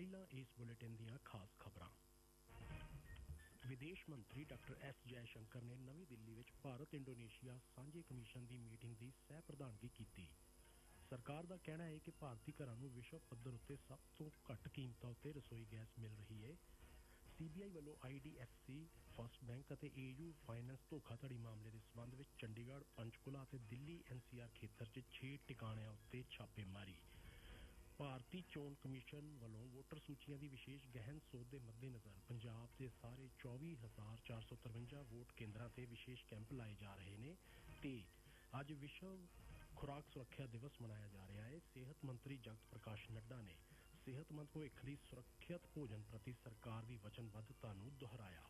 ਪਹਿਲਾਂ ਇਸ ਬੁਲੇਟਿਨ ਦੀਆਂ ਖਾਸ ਖਬਰਾਂ। ਵਿਦੇਸ਼ ਮੰਤਰੀ ਡਾਕਟਰ ਐਸ ਜੈਸ਼ੰਕਰ ਨੇ ਨਵੀਂ ਦਿੱਲੀ ਵਿੱਚ ਭਾਰਤ ਇੰਡੋਨੇਸ਼ੀਆ ਸਾਂਝੇ ਕਮਿਸ਼ਨ ਦੀ ਮੀਟਿੰਗ ਦੀ ਸਹਿ ਪ੍ਰਧਾਨਗੀ ਕੀਤੀ। ਸਰਕਾਰ ਦਾ ਕਹਿਣਾ ਹੈ ਕਿ ਭਾਰਤੀ ਘਰਾਂ ਨੂੰ ਵਿਸ਼ਵ ਪੱਧਰ ਉੱਤੇ ਸਭ ਤੋਂ ਘੱਟ ਕੀਮਤਾਂ ਉੱਤੇ ਰਸੋਈ ਗੈਸ ਮਿਲ ਰਹੀ ਹੈ। CBI ਵੱਲੋਂ IDFC ਫਸਟ ਬੈਂਕ ਅਤੇ AU ਫਾਈਨੈਂਸ ਧੋਖਾਧੜੀ ਮਾਮਲੇ ਦੇ ਸਬੰਧ ਵਿੱਚ ਚੰਡੀਗੜ੍ਹ, ਪੰਚਕੂਲਾ ਅਤੇ ਦਿੱਲੀ NCR ਖੇਤਰ 'ਚ 6 ਟਿਕਾਣਿਆਂ ਉੱਤੇ ਛਾਪੇਮਾਰੀ। ਭਾਰਤੀ ਚੋਣ ਕਮਿਸ਼ਨ ਵੱਲੋਂ ਵੋਟਰ ਸੂਚੀਆਂ ਦੀ ਵਿਸ਼ੇਸ਼ ਗਹਿਨ ਸੋਧ ਦੇ ਮੱਦੇਨਜ਼ਰ ਪੰਜਾਬ ਦੇ ਸਾਰੇ 24,453 ਵੋਟ ਕੇਂਦਰਾਂ ਤੇ ਵਿਸ਼ੇਸ਼ ਕੈਂਪ ਲਾਏ ਜਾ ਰਹੇ ਨੇ ਤੇ ਅੱਜ ਵਿਸ਼ਵ ਖੁਰਾਕ ਸੁਰੱਖਿਆ ਦਿਵਸ ਮਨਾਇਆ ਜਾ ਰਿਹਾ ਹੈ। ਸਿਹਤ ਮੰਤਰੀ ਜਗਤ ਪ੍ਰਕਾਸ਼ ਨੱਡਾ ਨੇ ਸਿਹਤਮੰਦ ਭਵਿੱਖ ਲਈ ਸੁਰੱਖਿਅਤ ਭੋਜਨ ਪ੍ਰਤੀ ਸਰਕਾਰ ਦੀ ਵਚਨਬੱਧਤਾ ਨੂੰ ਦੁਹਰਾਇਆ।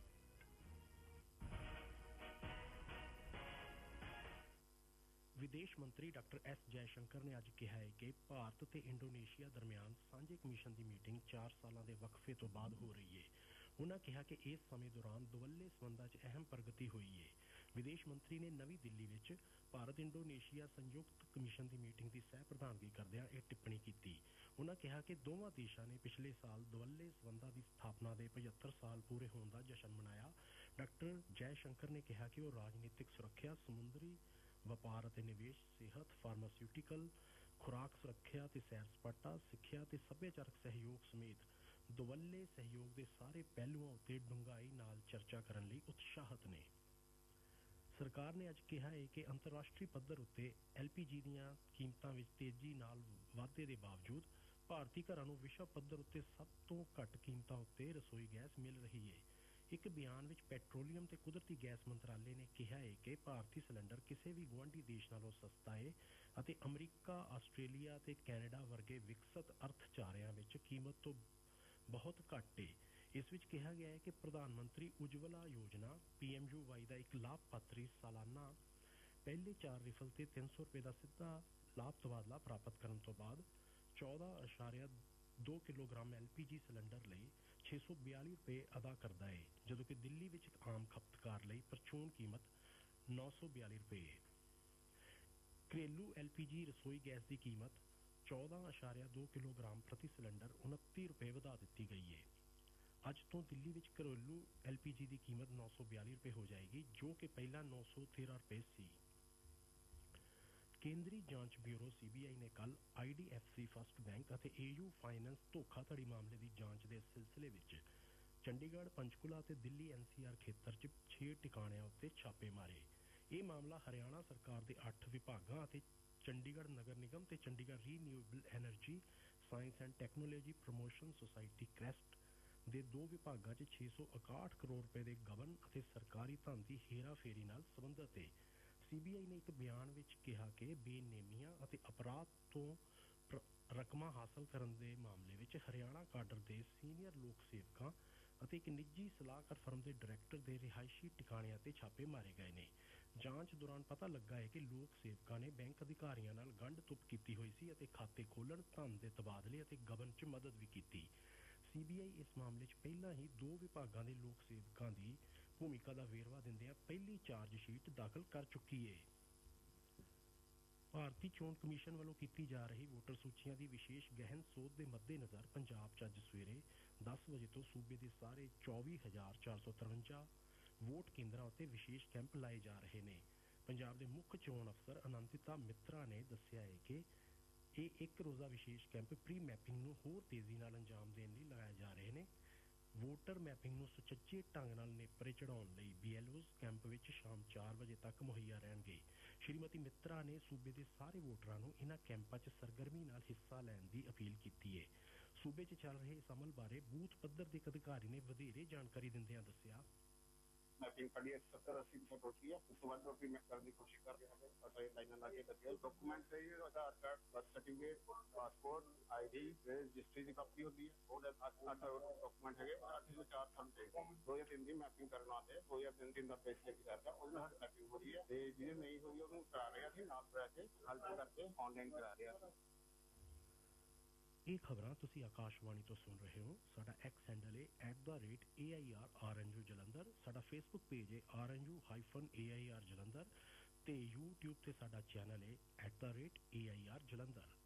ਵਿਦੇਸ਼ ਮੰਤਰੀ ਡਾਕਟਰ ਐਸ ਜੈਸ਼ੰਕਰ ਨੇ ਅੱਜ ਕਿਹਾ ਹੈ ਕਿ ਭਾਰਤ ਤੇ ਇੰਡੋਨੇਸ਼ੀਆ ਦਰਮਿਆਨ ਸਾਂਝੇ ਕਮਿਸ਼ਨ ਦੀ ਮੀਟਿੰਗ 4 ਸਾਲਾਂ ਦੇ ਵਕਫੇ ਤੋਂ ਬਾਅਦ ਹੋ ਰਹੀ ਹੈ। ਉਨ੍ਹਾਂ ਕਿਹਾ ਕਿ ਇਸ ਸਮੇਂ ਦੌਰਾਨ ਦੁਵੱਲੇ ਸਬੰਧਾਂ 'ਚ ਅਹਿਮ ਪ੍ਰਗਤੀ ਹੋਈ ਹੈ। ਵਿਦੇਸ਼ ਮੰਤਰੀ ਨੇ ਨਵੀਂ ਦਿੱਲੀ ਵਿੱਚ ਭਾਰਤ ਇੰਡੋਨੇਸ਼ੀਆ ਸੰਯੁਕਤ ਕਮਿਸ਼ਨ ਦੀ ਮੀਟਿੰਗ ਦੀ ਸਹਿ ਪ੍ਰਧਾਨਗੀ ਕਰਦਿਆਂ ਇਹ ਟਿੱਪਣੀ ਕੀਤੀ। ਉਨ੍ਹਾਂ ਕਿਹਾ ਕਿ ਦੋਵਾਂ ਦੇਸ਼ਾਂ ਨੇ ਪਿਛਲੇ ਸਾਲ ਦੁਵੱਲੇ ਸਬੰਧਾਂ ਦੀ ਸਥਾਪਨਾ ਦੇ 75 ਸਾਲ ਪੂਰੇ ਹੋਣ ਦਾ ਜਸ਼ਨ ਮਨਾਇਆ। ਡਾਕਟਰ ਜੈਸ਼ੰਕਰ ਨੇ ਕਿਹਾ ਕਿ ਉਹ ਰਾਜਨੀਤਿਕ ਸੁਰੱਖਿਆ, ਸਮੁੰਦਰੀ ਵਪਾਰ ਅਤੇ ਨਿਵੇਸ਼, ਸਿਹਤ, ਫਾਰਮਾਸਿਊਟੀਕਲ, ਖੁਰਾਕ ਸੁਰੱਖਿਆ ਤੇ ਸੈਰ ਸਪਾਟਾ, ਸਿੱਖਿਆ ਤੇ ਸੱਭਿਆਚਾਰਕ ਸਹਿਯੋਗ ਸਮੇਤ ਦੁਵੱਲੇ ਸਹਿਯੋਗ ਦੇ ਸਾਰੇ ਪਹਿਲੂਆਂ ਉੱਤੇ ਡੂੰਘਾਈ ਨਾਲ ਚਰਚਾ ਕਰਨ ਲਈ ਉਤਸ਼ਾਹਤ ਨੇ। ਸਰਕਾਰ ਨੇ ਅੱਜ ਕਿਹਾ ਹੈ ਕਿ ਅੰਤਰਰਾਸ਼ਟਰੀ ਪੱਧਰ ਉੱਤੇ LPG ਦੀਆਂ ਕੀਮਤਾਂ ਵਿੱਚ ਤੇਜ਼ੀ ਨਾਲ ਵਾਧੇ ਦੇ ਬਾਵਜੂਦ ਭਾਰਤੀ ਘਰਾਂ ਨੂੰ ਵਿਸ਼ਵ ਪੱਧਰ ਉੱਤੇ ਸਭ ਤੋਂ ਘੱਟ ਕੀਮਤਾਂ ਉੱਤੇ ਰਸੋਈ ਗੈਸ ਮਿਲ ਰਹੀ ਹੈ। ਇੱਕ ਬਿਆਨ ਵਿੱਚ ਪੈਟਰੋਲੀਅਮ ਤੇ ਕੁਦਰਤੀ ਗੈਸ ਮੰਤਰਾਲੇ ਨੇ ਕਿਹਾ ਹੈ ਕਿ ਭਾਰਤੀ ਸਿਲੰਡਰ ਕਿਸੇ ਵੀ ਗੁਆਂਢੀ ਦੇਸ਼ ਨਾਲੋਂ ਸਸਤਾ ਹੈ ਅਤੇ ਅਮਰੀਕਾ, ਆਸਟ੍ਰੇਲੀਆ ਤੇ ਕੈਨੇਡਾ ਵਰਗੇ ਵਿਕਸਤ ਅਰਥਚਾਰਿਆਂ ਵਿੱਚ ਕੀਮਤ ਤੋਂ ਬਹੁਤ ਘੱਟ ਹੈ। ਇਸ ਵਿੱਚ ਕਿਹਾ ਗਿਆ ਹੈ ਕਿ ਪ੍ਰਧਾਨ ਮੰਤਰੀ ਉਜਵਲਾ ਯੋਜਨਾ PMUY ਦਾ ਇੱਕ ਲਾਭਪਾਤਰੀ ਸਾਲਾਨਾ ਪਹਿਲੇ 4 ਰਿਫਲ ਤੇ 300 ਰੁਪਏ ਦਾ ਸਿੱਧਾ ਲਾਭ ਤਬਾਦਲਾ ਪ੍ਰਾਪਤ ਕਰਨ ਤੋਂ ਬਾਅਦ 14.2 ਕਿਲੋਗ੍ਰਾਮ LPG ਸਿਲੰਡਰ ਲਈ 642 ਰੁਪਏ ਅਦਾ ਕਰਦਾ ਹੈ, ਜਦੋਂ ਕਿ ਦਿੱਲੀ ਵਿੱਚ ਇੱਕ ਆਮ ਖਪਤਕਾਰ ਲਈ ਪ੍ਰਚੂਨ ਕੀਮਤ 942 ਰੁਪਏ ਹੈ। ਘਰੇਲੂ LPG ਰਸੋਈ ਗੈਸ ਦੀ ਕੀਮਤ 14.2 ਕਿਲੋਗ੍ਰਾਮ ਪ੍ਰਤੀ ਸਿਲੰਡਰ 29 ਰੁਪਏ ਵਧਾ ਦਿੱਤੀ ਗਈ ਹੈ। ਅੱਜ ਤੋਂ ਦਿੱਲੀ ਵਿੱਚ ਘਰੇਲੂ LPG ਦੀ ਕੀਮਤ 942 ਰੁਪਏ ਹੋ ਜਾਏਗੀ, ਜੋ ਕਿ ਪਹਿਲਾਂ 913 ਰੁਪਏ ਸੀ। ਕੇਂਦਰੀ ਜਾਂਚ ਬਿਊਰੋ CBI ਨੇ ਕੱਲ੍ਹ IDFC ਫਸਟ ਬੈਂਕ ਅਤੇ AU ਫਾਈਨੈਂਸ ਧੋਖਾਧੜੀ ਮਾਮਲੇ ਦੀ ਜਾਂਚ ਦੇ ਸਿਲਸਿਲੇ ਵਿੱਚ ਚੰਡੀਗੜ੍ਹ, ਪੰਚਕੂਲਾ ਅਤੇ ਦਿੱਲੀ NCR ਖੇਤਰ 'ਚ 6 ਟਿਕਾਣਿਆਂ ਉੱਤੇ ਛਾਪੇ ਮਾਰੇ। ਇਹ ਮਾਮਲਾ ਹਰਿਆਣਾ ਸਰਕਾਰ ਦੇ 8 ਵਿਭਾਗਾਂ ਅਤੇ ਚੰਡੀਗੜ੍ਹ ਨਗਰ ਨਿਗਮ ਤੇ Chandigarh renewable energy science and technology promotion society CREST ਦੇ 2 ਵਿਭਾਗਾਂ 'ਚ 661 ਕਰੋੜ ਰੁਪਏ ਦੇ ਗਬਨ ਅਤੇ ਸਰਕਾਰੀ ਧਨ ਦੀ ਹੇਰਾਫੇਰੀ ਨਾਲ ਸੰਬੰਧਿਤ ਹੈ। CBI ਨੇ ਇੱਕ ਬਿਆਨ ਵਿੱਚ ਕਿਹਾ ਕਿ ਬੇਨੇਮੀਆਂ ਅਤੇ ਅਪਰਾਧ ਤੋਂ ਰਕਮਾਂ ਹਾਸਲ ਕਰਨ ਦੇ ਮਾਮਲੇ ਵਿੱਚ ਹਰਿਆਣਾ ਕਾਡਰ ਦੇ ਸੀਨੀਅਰ ਲੋਕ ਸੇਵਕਾਂ ਅਤੇ ਇੱਕ ਨਿੱਜੀ ਸਲਾਹਕਾਰ ਫਰਮ ਦੇ ਡਾਇਰੈਕਟਰ ਦੇ ਰਿਹਾਇਸ਼ੀ ਟਿਕਾਣਿਆਂ ਤੇ ਛਾਪੇ ਮਾਰੇ ਗਏ ਨੇ। ਜਾਂਚ ਦੌਰਾਨ ਪਤਾ ਲੱਗਾ ਹੈ ਕਿ ਲੋਕ ਸੇਵਕਾਂ ਨੇ ਬੈਂਕ ਅਧਿਕਾਰੀਆਂ ਨਾਲ ਗੰਢ-ਤੁੱਪ ਕੀਤੀ ਹੋਈ ਸੀ ਅਤੇ ਖਾਤੇ ਖੋਲ੍ਹਣ, ਧਨ ਦੇ ਤਬਾਦਲੇ ਅਤੇ ਗਬਨ 'ਚ ਮਦਦ ਵੀ ਕੀਤੀ। CBI ਇਸ ਮਾਮਲੇ 'ਚ ਪਹਿਲਾਂ ਹੀ 2 ਵਿਭਾਗਾਂ ਦੇ ਲੋਕ ਸੇਵਕਾਂ ਦੀ ਭੂਮਿਕਾ ਦਾ ਵੇਰਵਾ ਦਿੰਦਿਆਂ ਪਹਿਲੀ ਚਾਰਜ ਸ਼ੀਟ ਦਾਖਲ ਕਰ ਚੁੱਕੀ ਹੈ। ਭਾਰਤੀ ਚੋਣ ਕਮਿਸ਼ਨ ਵੱਲੋਂ ਕੀਤੀ ਜਾ ਰਹੀ ਵੋਟਰ ਸੂਚੀਆਂ ਦੀ ਵਿਸ਼ੇਸ਼ ਗਹਿਨ ਸੋਧ ਦੇ ਮੱਦੇਨਜ਼ਰ ਪੰਜਾਬ 'ਚ ਅੱਜ ਸਵੇਰੇ 10 ਵਜੇ ਤੋਂ ਸੂਬੇ ਦੇ ਸਾਰੇ 24,453 ਵੋਟ ਕੇਂਦਰਾਂ ਉੱਤੇ ਵਿਸ਼ੇਸ਼ ਕੈਂਪ ਲਾਏ ਜਾ ਰਹੇ ਨੇ। ਪੰਜਾਬ ਦੇ ਮੁੱਖ ਚੋਣ ਅਫਸਰ ਅਨੰਤਿਤਾ ਮਿੱਤਰਾ ਨੇ ਦੱਸਿਆ ਹੈ ਕਿ ਇਹ ਇੱਕ ਰੋਜ਼ਾ ਵਿਸ਼ੇਸ਼ ਕੈਂਪ ਪ੍ਰੀ ਮੈਪਿੰਗ ਨੂੰ ਹੋਰ ਤੇਜ਼ੀ ਨਾਲ ਅੰਜਾਮ ਦੇਣ ਲਈ ਲਗਾਏ ਜਾ ਰਹੇ ਨੇ। ਵੋਟਰ ਮੈਪਿੰਗ ਨੂੰ ਸੁਚੱਜੇ ਢੰਗ ਨਾਲ ਨੇਪਰੇ ਚੜਾਉਣ ਲਈ BLOs ਕੈਂਪ ਵਿੱਚ ਸ਼ਾਮ 4 ਵਜੇ ਤੱਕ ਮੁਹੱਈਆ ਰਹਿਣਗੇ। ਸ਼੍ਰੀਮਤੀ ਮਿੱਤਰਾ ਨੇ ਸੂਬੇ ਦੇ ਸਾਰੇ ਵੋਟਰਾਂ ਨੂੰ ਇਹਨਾਂ ਕੈਂਪਾਂ 'ਚ ਸਰਗਰਮੀ ਨਾਲ ਹਿੱਸਾ ਲੈਣ ਦੀ ਅਪੀਲ ਕੀਤੀ ਹੈ। ਸੂਬੇ 'ਚ ਚੱਲ ਰਹੇ ਇਸ ਅਮਲ ਬਾਰੇ ਬੂਥ ਪੱਧਰ ਦੇ ਇੱਕ ਅਧਿਕਾਰੀ ਨੇ ਵਧੇਰੇ ਜਾਣਕਾਰੀ ਦਿੰਦਿਆਂ ਦੱਸਿਆ, मैपिंग पड़ी है 70-80 फुट होती है, उसके बाद भी मैं करने की कोशिश कर रहे हैं और सही लाइन लगा के डॉक्यूमेंट चाहिए, आधार card, birth certificate, passport, ID, registry की कॉपी होती है, और डॉक्यूमेंट है 4 साल चाहिए। 2 या 3 दिन मैपिंग करना आते हैं, 2 या 3 दिन का पेश लेके जाता है, उसमें हर मैपिंग हो रही है। जिन्हें नहीं हुई उन्होंने करा रहे थे, नाम करा के हल करके ऑनलाइन करा रहे थे। ਇਹ ਖਬਰਾਂ ਤੁਸੀਂ ਆਕਾਸ਼ਵਾਣੀ ਤੋਂ ਸੁਣ ਰਹੇ ਹੋ। ਸਾਡਾ X ਹੈਂਡਲ ਹੈ @AIR RNU ਜਲੰਧਰ। ਸਾਡਾ Facebook ਪੇਜ ਹੈ RNU-AIR ਜਲੰਧਰ ਤੇ YouTube ਤੇ ਸਾਡਾ ਚੈਨਲ ਹੈ @AIR ਜਲੰਧਰ।